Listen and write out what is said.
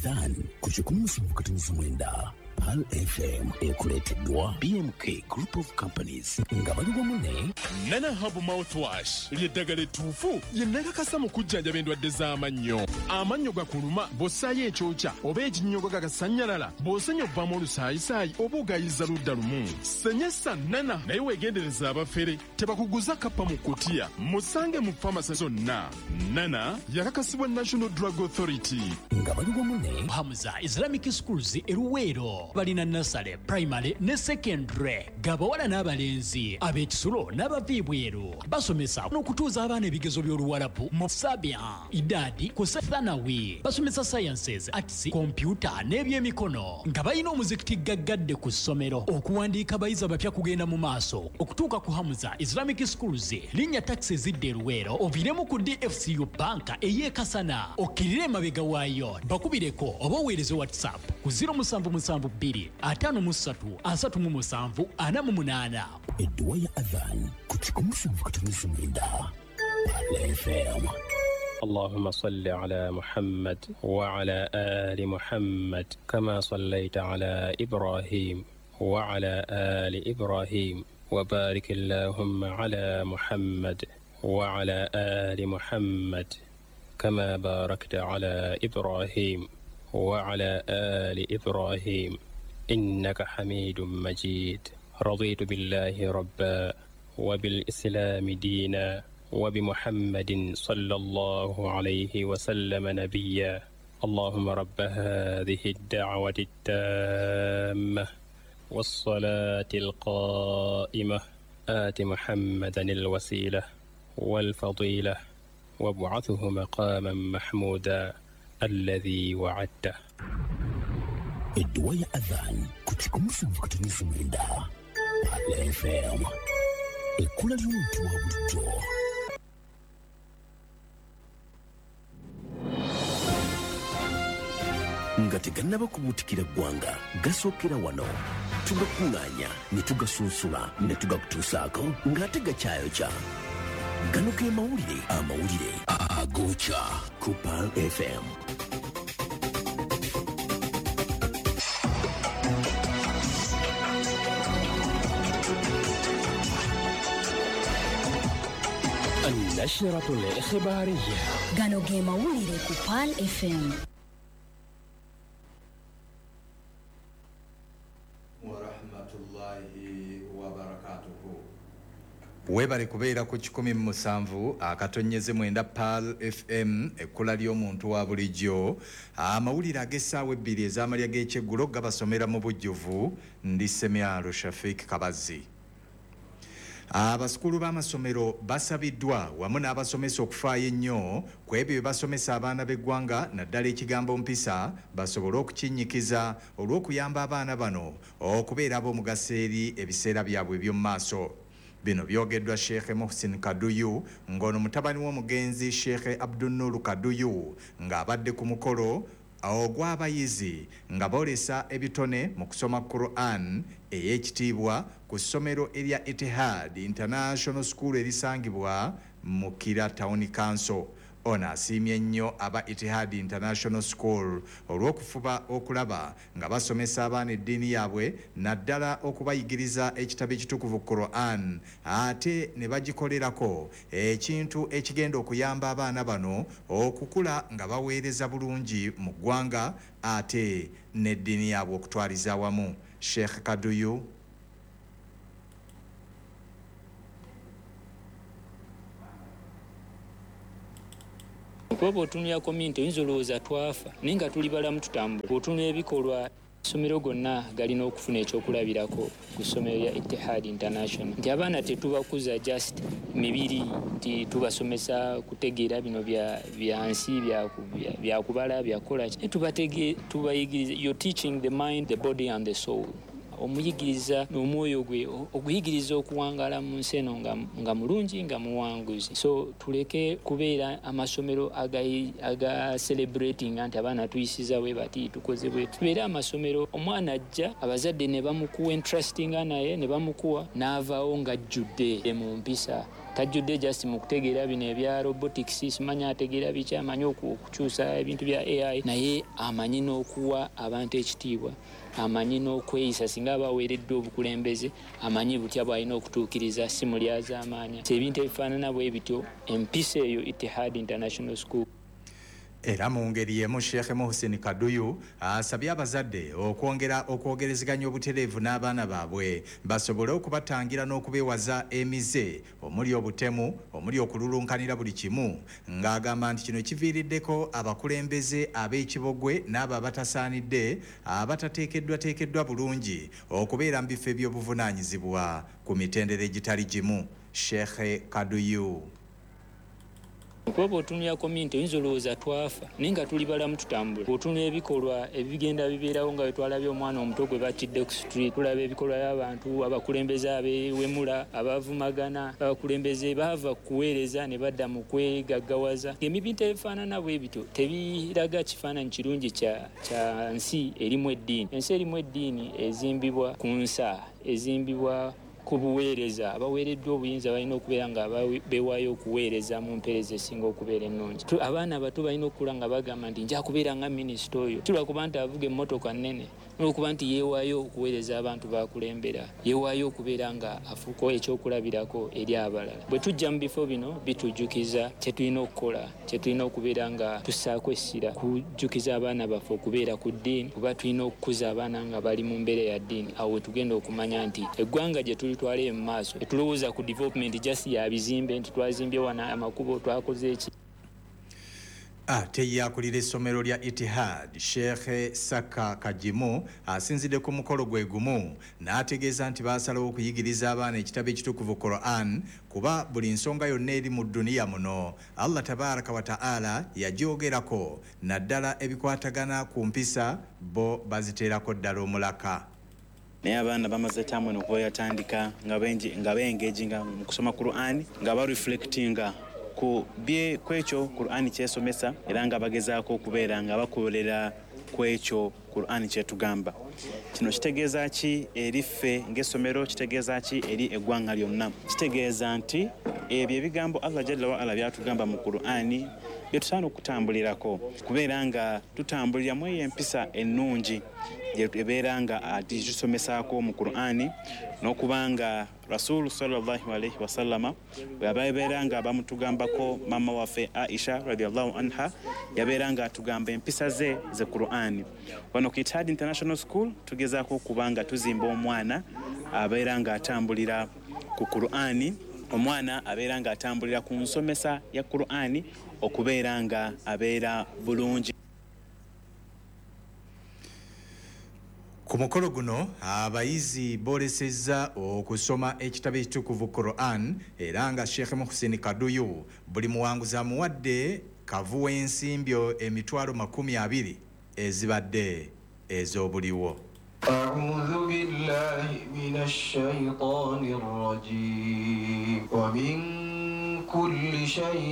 Adhan ku 17 Pal FM ekuleteddwa BMK Group of Companies nga bali wamu ne Nana Hub Mouthwash ly'eddagala ettuufu lye nakakasa mu kujjanjaba endwadde z'amannyo. Amannyo gakuluma bw'ossaayo ekyokya oba ekinnyogo gagasanyalala bw'osenya obbamu olusaayisaayi oba ogayiza ludda lumu. Senyesa Nana naye weegendereza abafere tebakuguza kappa mu kkutiya. Musange mu famasi zonna. Nana yakakasibwa National Drug Authority. Nga bali wamu ne Hamza Islamic Schools Eruwero balina nasale primary ne secondary gabawala n'abalenzi ab'ekisulo n'abaviibweru basomesa n'okutuuza abaana ebigezo by'oluwalabu mu Sabia idadi ku Thanawi basomesa sciences arts computer n'ebyemikono nga balina omuzikiti gaggadde ku ssomero okuwandiika abayizi abapya kugenda mu maaso okutuuka ku Hamza Islamic Schools linnya taxi zidde Eruwero oviremu ku DFCU banka ey'ekasana okkirire emabega waayo bakubireko oba oweereze WhatsApp ku 077 533 Edduwa ya Adhan ku 17 Pal FM. اللهم صل على محمد وعلى آل محمد كما صليت على إبراهيم وعلى آل إبراهيم وبارك اللهم على محمد وعلى آل محمد كما باركت على إبراهيم وعلى آل إبراهيم إنك حميد مجيد. رضيت بالله ربا وبالإسلام دينا وبمحمد صلى الله عليه وسلم نبيا. اللهم رب هذه الدعوة التامة والصلاة القائمة آت محمدا الوسيلة والفضيلة وابعثه مقاما محمودا الذي وعدته. Edduwa ya Adhan ku 17 Pal FM. Ekkula ly'omuntu wa bulijjo. Nga tegannaba kubuutikira ggwanga gasookera wano tugakuŋŋaanya ne tugasunsula ne tugakutuusaako ng'ate gakyayokya. Gano ge amawulire agookya ku Pal FM. النشرة الإخبارية gano ge mawulire ku Pal FM. Webale kubeera ku 17 akatonyeze 9 Pal FM ekkula ly'omuntu wa bulijjo. Amawulire ag'essaawa 2 ez'amalya g'ekyeggulo gabasomera mu bujjuvu ndi Semyalo Shafik Kabazi. Abasukulu b'amasomero basabiddwa wamu n'abasomesa okufaayo ennyo ku ebyo bye basomesa abaana b'eggwanga naddala ekigambo mpisa basobole okukinnyikiza olw'okuyamba abaana bano okubeera ab'omugaso eri ebiseera byabwe eby'omu maaso. Bino byogeddwa Sheikh Mohsin Kaduyu ng'ono mutabani w'omugenzi Sheikh Abdunnoor Kaduyu ng'abadde ku mukolo ogw'abayizi nga boolesa ebitone mu kusoma Quran ey'ekitiibwa ku ssomero erya Ittihad International School erisangibwa mu Kira Town Council. Ono asiimye nnyo aba Ittihad International School olw'okufuba okulaba nga basomesa abaana eddiini yaabwe naddala okubayigiriza ekitabo ekitukuvu Quran ate ne bagikolerako ekintu ekigenda okuyamba abaana bano okukula nga baweereza bulungi mu ggwanga ate n'eddiini yaabwe okutwaliza awamu. Sheikh Kaduyu kuba otunula community oyinza olowooza twafa naye nga tuli balamu tutambula. Otunula ebikolwa essomero gonna galina okufuna ekyokulabirako ku ssomero lya Ittihad International nti abaana tetubakuza just mibiri nti tubasomesa kutegeera bino byansi byakubala byakola tubayigiriza. You're teaching the mind, the body and the soul. Omuyigiriza n'omwoyo gwe okuyigiriza okuwangala mu nsi eno nga mulungi nga muwanguzi. So tuleke kubeera amasomero aga celebrating nti abaana tuyisiza bwe bati tukoze bwe. Tubeere amasomero omwana ajja abazadde ne bamukuwa interesting naye ne bamukuwa n'avaawo ng'ajjudde mu mpisa tajjudde just mu kutegeera bino ebya robotics, simanyi ategeera biki, amanyi okukyusa ebintu bya AI, naye amanyi n'okuwa abantu ekitiibwa, amanyi n'okweyisa singa abaweereddwa obukulembeze, amanyi butya bw'alina okutuukiriza simu lyazaamaanya. Ebintu ebifaanana bwe bityo, empisa eyo Ittihad International School. Era mu ngeri y'emu Sheikh Muhsin Kaduyu asabye abazadde okwogerezeganya obutereevu n'abaana baabwe basobole okubatangira n'okubeewaza emize omuli obutemu, omuli okululunkanira buli kimu, ng'agamba nti kino kiviiriddeko abakulembeze ab'ekibogwe n'abo abatasaanidde abatateekeddwa bulungi okubeera mu bifo eby'obuvunaanyizibwa ku mitendera egitali gimu. Sheikh Kaduyu kuba otunula community oyinza olowooza twafa naye nga tuli balamu tutambula. Otunula ebikolwa ebigenda bibeerawo nga wetwalabye omwana omuto gwe batidde ku street, tulaba ebikolwa by'abantu abakulembeze abewemula, abavumagana, abakulembeze baava kuweereza ne badda mu kwegaggawaza. Ebintu ebifaanana bwe bityo tebiraga kifaananyi kirungi kya nsi erimu eddiini. Ensi erimu eddiini ezimbibwa ku nsa, ezimbibwa ku buweereza. Abaweereddwa obuyinza balina okubeera nga bewaayo okuweereza mu mpeereza esinga okubeera ennungi. Abaana abato balina okukula nga bagamba nti nja kubeera nga minisita oyo, si lwakuba nti avuga emmotoka nnene, olwokuba nti yeewaayo okuweereza abantu bakulembera, yeewaayo okubeera nga afuuka ekyokulabirako eri abalala. Bwe tujja mu bifo bino bitujjukiza kye tulina okukola, kye tulina okubeera nga tussaako essira kujjukiza abaana baffe okubeera ku ddiini, kuba tulina okukuza abaana nga bali mu mbeera ya ddiini. Awo we tugenda okumanya nti eggwanga gye tulitwale mu maaso tetulowooza ku development just ya bizimbe nti twazimbye wana amakubo twakoze eki. Ate yakulira essomero lya Ittihad Sheikh Saka Kajimu asinzidde ku mukolo gwe gumu n'ategeeza nti baasalawo okuyigiriza abaana ekitabo ekitukuvu Quran kuba buli nsonga yonna eri mu dduniya muno Allah tabaraka wa ta'ala yagyogerako, naddala ebikwatagana ku mpisa bo baziteerako ddala omulaka. Naye abaana bamaze tamu okuba yatandika nga beengeginga mu kusoma Quran nga bareflectinga ku kwekyo Quran kyesomesa era nga bagezaako okubeera nga bakolera kwekyo Quran kyetugamba. Kino kitegeeza ki eri ffe ng'essomero, kitegeeza ki eri eggwanga lyonna? Kitegeeza nti ebyo ebigambo Allah Jalla wa Ala byatugamba mu Quran bye tusaana okutambulirako, kubeera nga tutambuliramu eyo empisa ennungi ebeera nga tusomesaako mu Quran, n'okubanga Rasulu sallallahu alaihi wasallama yabeera nga bamutugambako mama waffe Aisha radiyallahu anha yabeera nga atugamba empisa ze Quran. Wano ku Ittihad International School tugezaako okuba nga tuzimba omwana abeera nga atambulira ku Quran, omwana abeera nga atambulira ku nsomesa ya Quran okubeera nga abeera bulungi. Ku mukolo guno abayizi boolesezza okusoma ekitabo ekitukuvu Quran era nga Sheikh Muhsin Kaduyu buli muwanguzi amuwadde kavu w'ensimbyo emitwalo 20 ezibadde ez'obuliwo. أعوذ بالله من الشيطان الرجيم ومن كل شيء